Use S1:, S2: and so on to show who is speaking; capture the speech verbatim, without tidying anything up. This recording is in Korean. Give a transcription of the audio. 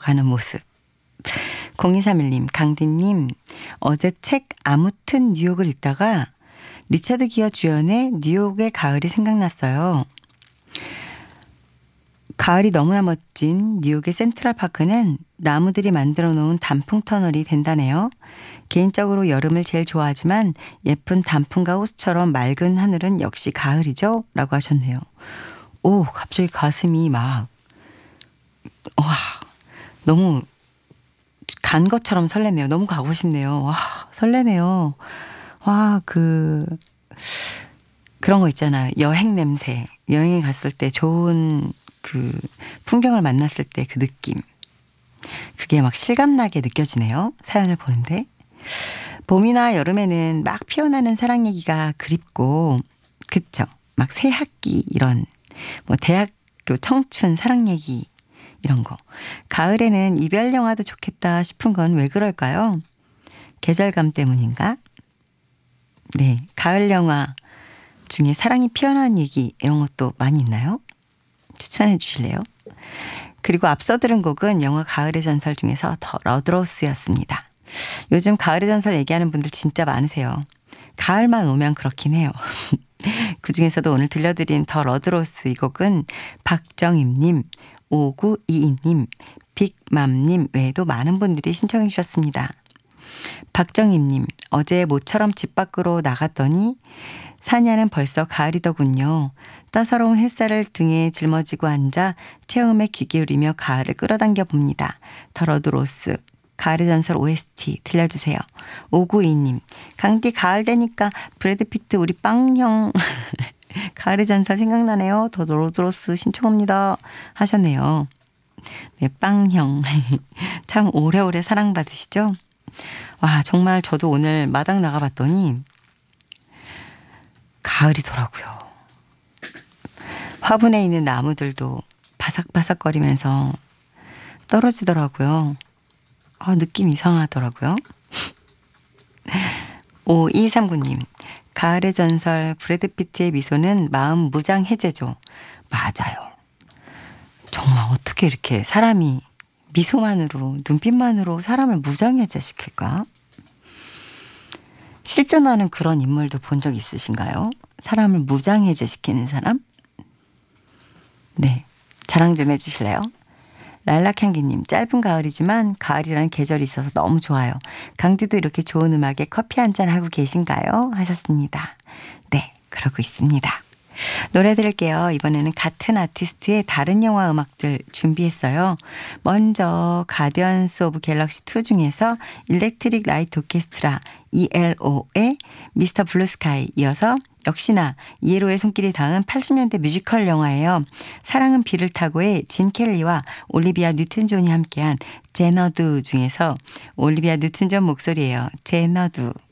S1: 가는 모습. 공이삼일 님, 강디님, 어제 책 아무튼 뉴욕을 읽다가 리차드 기어 주연의 뉴욕의 가을이 생각났어요. 가을이 너무나 멋진 뉴욕의 센트럴파크는 나무들이 만들어 놓은 단풍 터널이 된다네요. 개인적으로 여름을 제일 좋아하지만 예쁜 단풍과 호수처럼 맑은 하늘은 역시 가을이죠? 라고 하셨네요. 오, 갑자기 가슴이 막, 와, 너무 간 것처럼 설레네요. 너무 가고 싶네요. 와, 설레네요. 와, 그, 그런 거 있잖아요. 여행 냄새. 여행에 갔을 때 좋은 그 풍경을 만났을 때 그 느낌. 그게 막 실감나게 느껴지네요. 사연을 보는데. 봄이나 여름에는 막 피어나는 사랑 얘기가 그립고, 그쵸? 막 새 학기 이런, 뭐 대학교 청춘 사랑 얘기 이런 거. 가을에는 이별 영화도 좋겠다 싶은 건 왜 그럴까요? 계절감 때문인가? 네, 가을 영화 중에 사랑이 피어나는 얘기 이런 것도 많이 있나요? 추천해 주실래요? 그리고 앞서 들은 곡은 영화 가을의 전설 중에서 더 러드로스였습니다. 요즘 가을의 전설 얘기하는 분들 진짜 많으세요. 가을만 오면 그렇긴 해요. 그중에서도 오늘 들려드린 더 러드로스 이 곡은 박정임님, 오구이이님, 빅맘님 외에도 많은 분들이 신청해 주셨습니다. 박정임님, 어제 모처럼 집 밖으로 나갔더니 사냐는 벌써 가을이더군요. 따사로운 햇살을 등에 짊어지고 앉아 체험에 귀 기울이며 가을을 끌어당겨 봅니다. 더 러드로스, 가을의 전설 오에스티 들려주세요. 오구이이님, 강디 가을 되니까 브래드 피트 우리 빵형 가을의 전설 생각나네요. 더 러드로스 신청합니다 하셨네요. 네, 빵형 참 오래오래 사랑받으시죠? 와, 정말 저도 오늘 마당 나가봤더니 가을이더라고요. 화분에 있는 나무들도 바삭바삭거리면서 떨어지더라고요. 아, 느낌 이상하더라고요. 오이삼구님, 가을의 전설 브래드 피트의 미소는 마음 무장 해제죠. 맞아요. 정말 어떻게 이렇게 사람이 미소만으로, 눈빛만으로 사람을 무장 해제시킬까? 실존하는 그런 인물도 본 적 있으신가요? 사람을 무장 해제시키는 사람? 네, 자랑 좀 해주실래요? 랄락향기님, 짧은 가을이지만 가을이라는 계절이 있어서 너무 좋아요. 강디도 이렇게 좋은 음악에 커피 한잔 하고 계신가요? 하셨습니다. 네, 그러고 있습니다. 노래 들을게요. 이번에는 같은 아티스트의 다른 영화 음악들 준비했어요. 먼저 가디언스 오브 갤럭시 투 중에서 일렉트릭 라이트 오케스트라 이엘오의 미스터 블루 스카이, 이어서 역시나 이엘오의 손길이 닿은 팔십 년대 뮤지컬 영화예요. 사랑은 비를 타고의 진 켈리와 올리비아 뉴튼 존이 함께한 제너두 중에서 올리비아 뉴튼 존 목소리예요. 제너두.